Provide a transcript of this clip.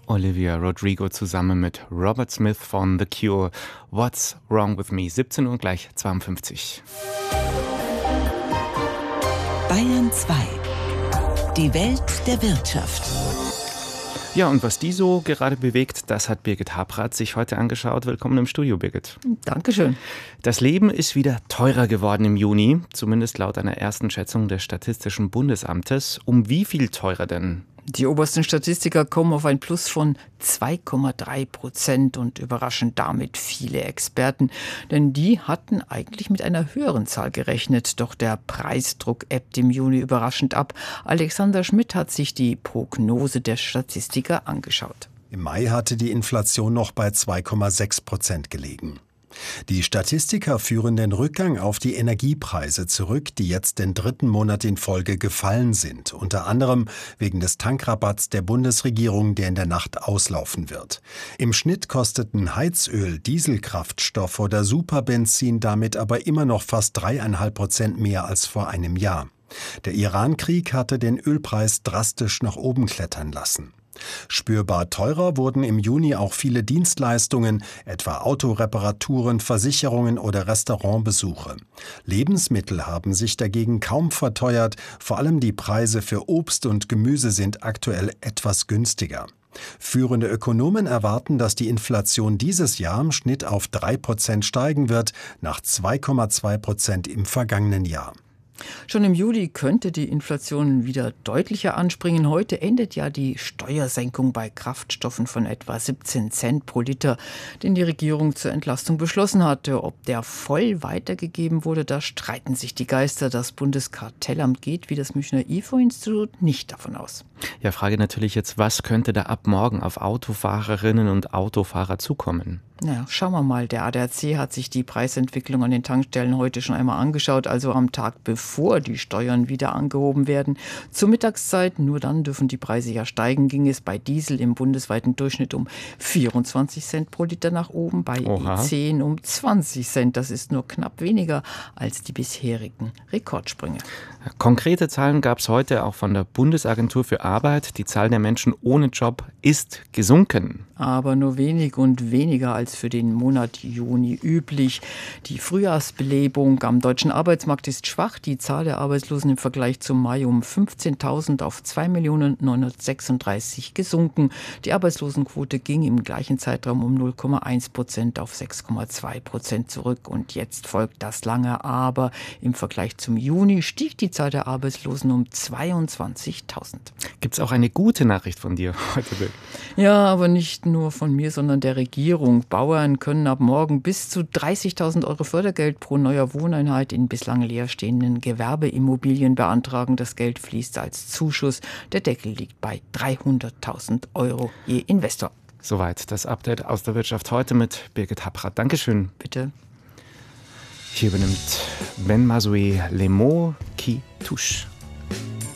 Olivia Rodrigo zusammen mit Robert Smith von The Cure. What's Wrong With Me? 17 Uhr gleich 52. Bayern 2. Die Welt der Wirtschaft. Ja, und was die so gerade bewegt, das hat Birgit Habrath sich heute angeschaut. Willkommen im Studio, Birgit. Dankeschön. Das Leben ist wieder teurer geworden im Juni, zumindest laut einer ersten Schätzung des Statistischen Bundesamtes. Um wie viel teurer denn? Die obersten Statistiker kommen auf ein Plus von 2,3% und überraschen damit viele Experten. Denn die hatten eigentlich mit einer höheren Zahl gerechnet. Doch der Preisdruck ebbt im Juni überraschend ab. Alexander Schmidt hat sich die Prognose der Statistiker angeschaut. Im Mai hatte die Inflation noch bei 2,6% gelegen. Die Statistiker führen den Rückgang auf die Energiepreise zurück, die jetzt den dritten Monat in Folge gefallen sind, unter anderem wegen des Tankrabatts der Bundesregierung, der in der Nacht auslaufen wird. Im Schnitt kosteten Heizöl, Dieselkraftstoff oder Superbenzin damit aber immer noch fast 3,5% mehr als vor einem Jahr. Der Iran-Krieg hatte den Ölpreis drastisch nach oben klettern lassen. Spürbar teurer wurden im Juni auch viele Dienstleistungen, etwa Autoreparaturen, Versicherungen oder Restaurantbesuche. Lebensmittel haben sich dagegen kaum verteuert, vor allem die Preise für Obst und Gemüse sind aktuell etwas günstiger. Führende Ökonomen erwarten, dass die Inflation dieses Jahr im Schnitt auf 3% steigen wird, nach 2,2% im vergangenen Jahr. Schon im Juli könnte die Inflation wieder deutlicher anspringen. Heute endet ja die Steuersenkung bei Kraftstoffen von etwa 17 Cent pro Liter, den die Regierung zur Entlastung beschlossen hatte. Ob der voll weitergegeben wurde, da streiten sich die Geister. Das Bundeskartellamt geht, wie das Münchner IFO-Institut, nicht davon aus. Ja, Frage natürlich jetzt, was könnte da ab morgen auf Autofahrerinnen und Autofahrer zukommen? Ja, schauen wir mal. Der ADAC hat sich die Preisentwicklung an den Tankstellen heute schon einmal angeschaut, also am Tag bevor die Steuern wieder angehoben werden. Zur Mittagszeit, nur dann dürfen die Preise ja steigen, ging es bei Diesel im bundesweiten Durchschnitt um 24 Cent pro Liter nach oben, bei E10 um 20 Cent. Das ist nur knapp weniger als die bisherigen Rekordsprünge. Konkrete Zahlen gab es heute auch von der Bundesagentur für Arbeit. Die Zahl der Menschen ohne Job ist gesunken. Aber nur wenig und weniger als für den Monat Juni üblich. Die Frühjahrsbelebung am deutschen Arbeitsmarkt ist schwach. Die Zahl der Arbeitslosen im Vergleich zum Mai um 15.000 auf 2.936.000 gesunken. Die Arbeitslosenquote ging im gleichen Zeitraum um 0,1% auf 6,2% zurück. Und jetzt folgt das lange Aber. Im Vergleich zum Juni stieg die Zahl der Arbeitslosen um 22.000. Gibt es auch eine gute Nachricht von dir heute, Bill? Ja, aber nicht nur von mir, sondern der Regierung. Bauern können ab morgen bis zu 30.000 Euro Fördergeld pro neuer Wohneinheit in bislang leerstehenden Gewerbeimmobilien beantragen. Das Geld fließt als Zuschuss. Der Deckel liegt bei 300.000 Euro je Investor. Soweit das Update aus der Wirtschaft heute mit Birgit Habrath. Dankeschön. Bitte. Hier übernimmt Ben Mazoué Les mots qui touchent.